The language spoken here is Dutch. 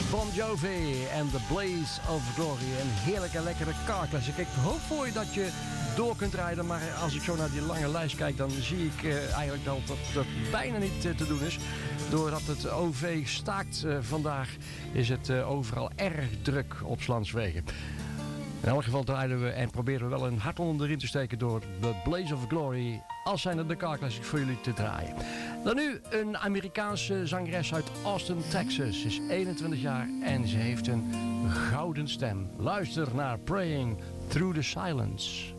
Bon Jovi en The Blaze of Glory. Een heerlijke, lekkere car classic. Ik hoop voor je dat je door kunt rijden, maar als ik zo naar die lange lijst kijk, dan zie ik eigenlijk dat dat bijna niet te doen is. Doordat het OV staakt vandaag, is het overal erg druk op 's lands wegen. In elk geval draaiden we en proberen we wel een hart onder erin te steken door The Blaze of Glory als zijnde de car classic voor jullie te draaien. Dan nu een Amerikaanse zangeres uit Austin, Texas. Ze is 21 jaar en ze heeft een gouden stem. Luister naar Praying Through the Silence.